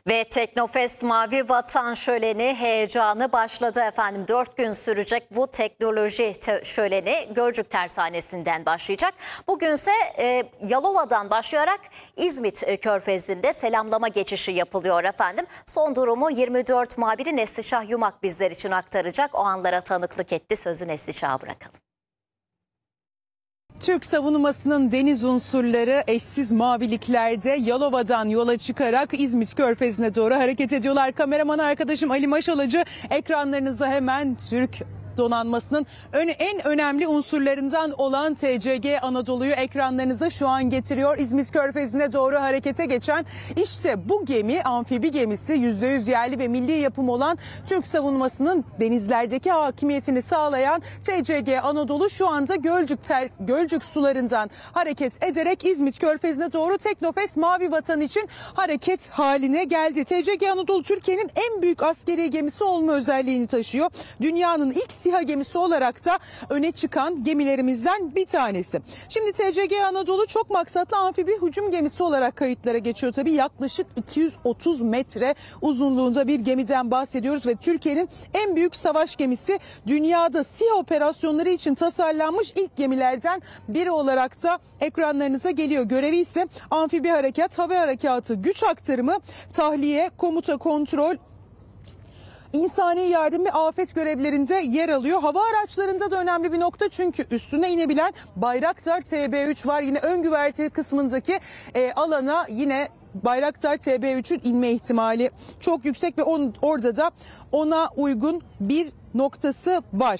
Ve Teknofest Mavi Vatan Şöleni heyecanı başladı efendim. 4 gün sürecek bu teknoloji şöleni Gölcük Tersanesi'nden başlayacak. Bugünse Yalova'dan başlayarak İzmit Körfezi'nde selamlama geçişi yapılıyor efendim. Son durumu 24 muhabiri Neslişah Yumak bizler için aktaracak. O anlara tanıklık etti. Sözü Neslişah'a bırakalım. Türk savunmasının deniz unsurları eşsiz maviliklerde Yalova'dan yola çıkarak İzmit Körfezi'ne doğru hareket ediyorlar. Kameraman arkadaşım Ali Maşalacı ekranlarınızda hemen Türk donanmasının en önemli unsurlarından olan TCG Anadolu'yu ekranlarınızda şu an getiriyor. İzmit Körfezi'ne doğru harekete geçen işte bu gemi, amfibi gemisi, %100 yerli ve milli yapım olan Türk savunmasının denizlerdeki hakimiyetini sağlayan TCG Anadolu şu anda Gölcük sularından hareket ederek İzmit Körfezi'ne doğru Teknofest Mavi Vatan için hareket haline geldi. TCG Anadolu Türkiye'nin en büyük askeri gemisi olma özelliğini taşıyor. Dünyanın ilk SİHA gemisi olarak da öne çıkan gemilerimizden bir tanesi. Şimdi TCG Anadolu çok maksatlı amfibi hücum gemisi olarak kayıtlara geçiyor. Tabii yaklaşık 230 metre uzunluğunda bir gemiden bahsediyoruz ve Türkiye'nin en büyük savaş gemisi, dünyada SİHA operasyonları için tasarlanmış ilk gemilerden biri olarak da ekranlarınıza geliyor. Görevi ise amfibi harekat, hava harekatı, güç aktarımı, tahliye, komuta, kontrol, İnsani yardım ve afet görevlerinde yer alıyor. Hava araçlarında da önemli bir nokta, çünkü üstüne inebilen Bayraktar TB3 var. Yine ön güverte kısmındaki alana yine Bayraktar TB3'ün inme ihtimali çok yüksek ve orada da ona uygun bir noktası var.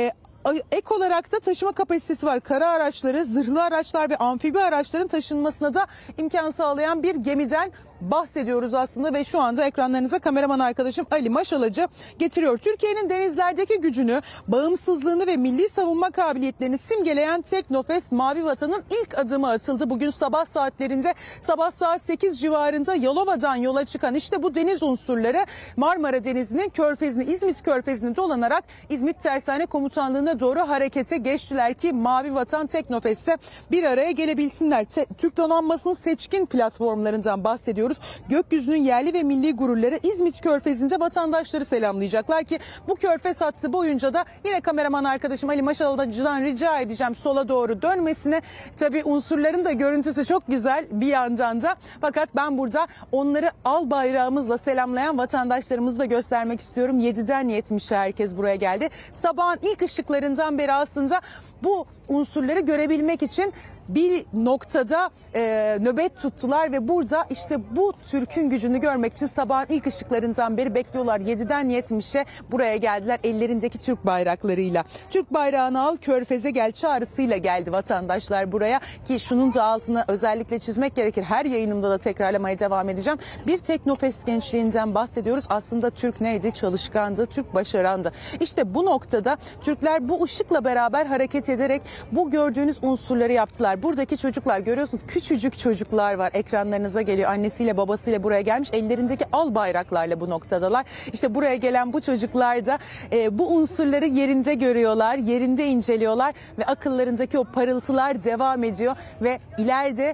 Ek olarak da taşıma kapasitesi var. Kara araçları, zırhlı araçlar ve amfibi araçların taşınmasına da imkan sağlayan bir gemiden bahsediyoruz aslında ve şu anda ekranlarınıza kameraman arkadaşım Ali Maşalacı getiriyor. Türkiye'nin denizlerdeki gücünü, bağımsızlığını ve milli savunma kabiliyetlerini simgeleyen Teknofest Mavi Vatan'ın ilk adımı atıldı. Bugün sabah saatlerinde, sabah saat 8 civarında Yalova'dan yola çıkan işte bu deniz unsurları Marmara Denizi'nin körfezini, İzmit Körfezi'ni dolanarak İzmit Tersane Komutanlığı'na doğru harekete geçtiler ki Mavi Vatan Teknofest'te bir araya gelebilsinler. Türk donanmasının seçkin platformlarından bahsediyoruz. Gökyüzünün yerli ve milli gururları İzmit Körfezi'nde vatandaşları selamlayacaklar ki bu körfez hattı boyunca da yine kameraman arkadaşım Ali Maşalacı'dan rica edeceğim sola doğru dönmesine. Tabii unsurların da görüntüsü çok güzel bir yandan da, fakat ben burada onları al bayrağımızla selamlayan vatandaşlarımızı da göstermek istiyorum. 7'den 70'e herkes buraya geldi. Sabahın ilk ışıklarından beri aslında bu unsurları görebilmek için bir noktada nöbet tuttular ve burada işte bu Türk'ün gücünü görmek için sabahın ilk ışıklarından beri bekliyorlar. 7'den 70'e buraya geldiler ellerindeki Türk bayraklarıyla. Türk bayrağını al, Körfez'e gel çağrısıyla geldi vatandaşlar buraya ki şunun da altını özellikle çizmek gerekir. Her yayınımda da tekrarlamaya devam edeceğim. Bir Teknofest gençliğinden bahsediyoruz. Aslında Türk neydi? Çalışkandı, Türk başarandı. İşte bu noktada Türkler bu ışıkla beraber hareket ederek bu gördüğünüz unsurları yaptılar. Buradaki çocuklar, görüyorsunuz, küçücük çocuklar var, ekranlarınıza geliyor. Annesiyle babasıyla buraya gelmiş, ellerindeki al bayraklarla bu noktadalar. İşte buraya gelen bu çocuklar da bu unsurları yerinde görüyorlar, yerinde inceliyorlar ve akıllarındaki o parıltılar devam ediyor ve ileride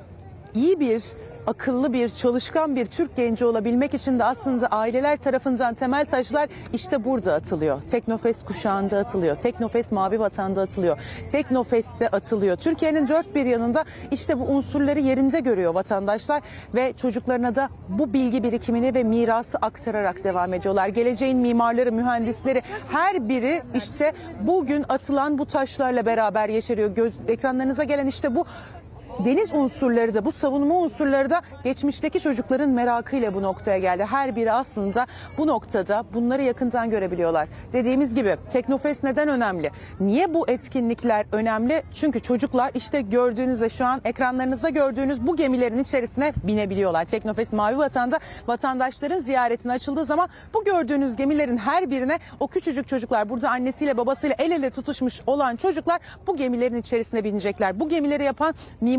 iyi bir, akıllı bir, çalışkan bir Türk genci olabilmek için de aslında aileler tarafından temel taşlar işte burada atılıyor. Teknofest kuşağında atılıyor. Teknofest Mavi Vatan'da atılıyor. Teknofest'te atılıyor. Türkiye'nin dört bir yanında işte bu unsurları yerinde görüyor vatandaşlar ve çocuklarına da bu bilgi birikimini ve mirası aktararak devam ediyorlar. Geleceğin mimarları, mühendisleri, her biri işte bugün atılan bu taşlarla beraber yeşeriyor. Ekranlarınıza gelen işte bu deniz unsurları da, bu savunma unsurları da geçmişteki çocukların merakıyla bu noktaya geldi. Her biri aslında bu noktada bunları yakından görebiliyorlar. Dediğimiz gibi Teknofest neden önemli? Niye bu etkinlikler önemli? Çünkü çocuklar işte gördüğünüzde, şu an ekranlarınızda gördüğünüz bu gemilerin içerisine binebiliyorlar. Teknofest Mavi Vatan'da vatandaşların ziyaretine açıldığı zaman bu gördüğünüz gemilerin her birine o küçücük çocuklar, burada annesiyle babasıyla el ele tutuşmuş olan çocuklar bu gemilerin içerisine binecekler. Bu gemileri yapan mimar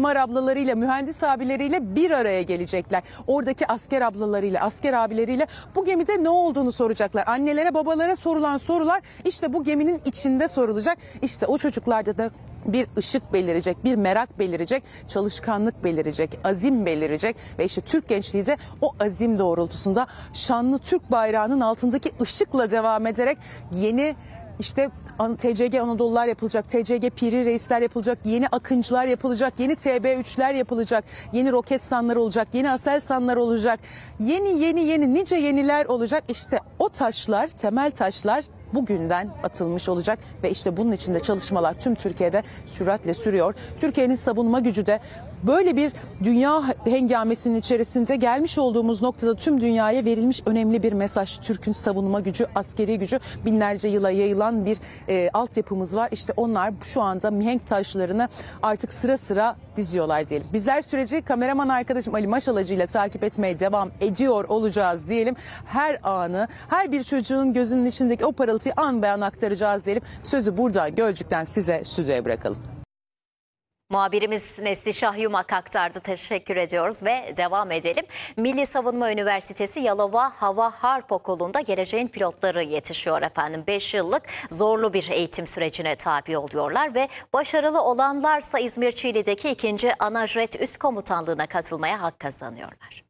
mimar ablalarıyla, mühendis abileriyle bir araya gelecekler. Oradaki asker ablalarıyla, asker abileriyle bu gemide ne olduğunu soracaklar. Annelere, babalara sorulan sorular işte bu geminin içinde sorulacak. İşte o çocuklarda da bir ışık belirecek, bir merak belirecek, çalışkanlık belirecek, azim belirecek ve işte Türk gençliği de o azim doğrultusunda şanlı Türk bayrağının altındaki ışıkla devam ederek yeni işte TCG Anadolular yapılacak, TCG Piri Reisler yapılacak, yeni Akıncılar yapılacak, yeni TB3'ler yapılacak, yeni Roketsanlar olacak, yeni Aselsanlar olacak, yeni nice yeniler olacak. İşte o taşlar, temel taşlar bugünden atılmış olacak ve işte bunun için de çalışmalar tüm Türkiye'de süratle sürüyor. Türkiye'nin savunma gücü de böyle bir dünya hengamesinin içerisinde gelmiş olduğumuz noktada tüm dünyaya verilmiş önemli bir mesaj. Türk'ün savunma gücü, askeri gücü, binlerce yıla yayılan bir altyapımız var. İşte onlar şu anda mihenk taşlarını artık sıra sıra diziyorlar diyelim. Bizler süreci kameraman arkadaşım Ali Maşalacı ile takip etmeye devam ediyor olacağız diyelim. Her anı, her bir çocuğun gözünün içindeki o parıltıyı an be an aktaracağız diyelim. Sözü buradan Gölcük'ten size stüdyoya bırakalım. Muhabirimiz Neslişah Yumak aktardı. Teşekkür ediyoruz ve devam edelim. Milli Savunma Üniversitesi Yalova Hava Harp Okulu'nda geleceğin pilotları yetişiyor efendim. 5 yıllık zorlu bir eğitim sürecine tabi oluyorlar ve başarılı olanlarsa İzmir Çiğli'deki 2. Anajet Üst Komutanlığı'na katılmaya hak kazanıyorlar.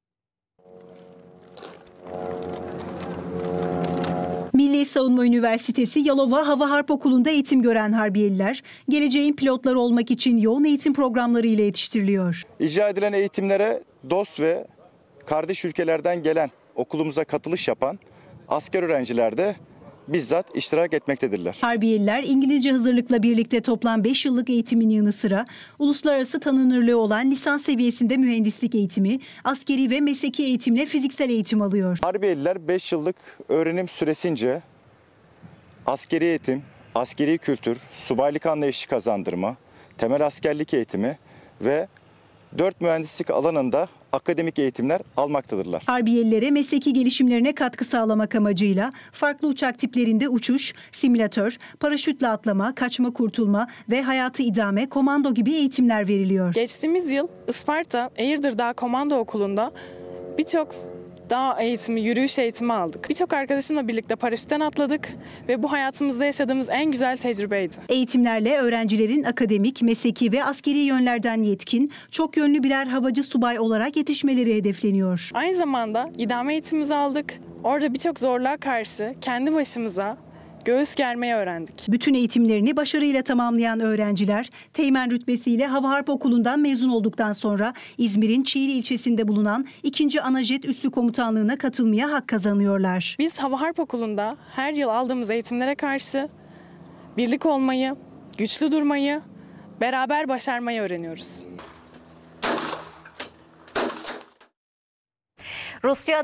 Milli Savunma Üniversitesi Yalova Hava Harp Okulu'nda eğitim gören harbiyeliler, geleceğin pilotları olmak için yoğun eğitim programları ile yetiştiriliyor. İcra edilen eğitimlere dost ve kardeş ülkelerden gelen, okulumuza katılış yapan asker öğrenciler de bizzat iştirak etmektedirler. Harbiyeliler İngilizce hazırlıkla birlikte toplam 5 yıllık eğitimin yanı sıra uluslararası tanınırlığı olan lisans seviyesinde mühendislik eğitimi, askeri ve mesleki eğitimle fiziksel eğitim alıyor. Harbiyeliler 5 yıllık öğrenim süresince askeri eğitim, askeri kültür, subaylık anlayışı kazandırma, temel askerlik eğitimi ve 4 mühendislik alanında akademik eğitimler almaktadırlar. Harbiyelilere mesleki gelişimlerine katkı sağlamak amacıyla farklı uçak tiplerinde uçuş, simülatör, paraşütle atlama, kaçma kurtulma ve hayatı idame, komando gibi eğitimler veriliyor. Geçtiğimiz yıl Isparta Eğirdir Dağ Komando Okulu'nda birçok dağ eğitimi, yürüyüş eğitimi aldık. Birçok arkadaşımla birlikte paraşütten atladık ve bu hayatımızda yaşadığımız en güzel tecrübeydi. Eğitimlerle öğrencilerin akademik, mesleki ve askeri yönlerden yetkin, çok yönlü birer havacı subay olarak yetişmeleri hedefleniyor. Aynı zamanda idame eğitimimizi aldık. Orada birçok zorluğa karşı kendi başımıza göğüs germeyi öğrendik. Bütün eğitimlerini başarıyla tamamlayan öğrenciler, teğmen rütbesiyle Hava Harp Okulu'ndan mezun olduktan sonra İzmir'in Çiğli ilçesinde bulunan 2. Anajet Üssü Komutanlığı'na katılmaya hak kazanıyorlar. Biz Hava Harp Okulu'nda her yıl aldığımız eğitimlere karşı birlik olmayı, güçlü durmayı, beraber başarmayı öğreniyoruz. Rusya